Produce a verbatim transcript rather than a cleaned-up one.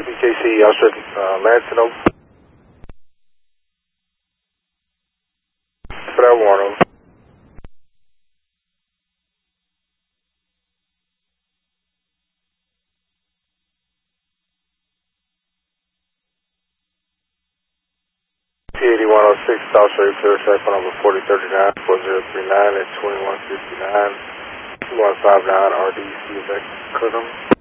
B K C, Oxford, uh, Lansing, Oak. For that Warren. P eighty-one oh six, South Shore, clear track number forty thirty-nine, four zero three nine at twenty-one fifty-nine, two one five nine R D C, Curtin.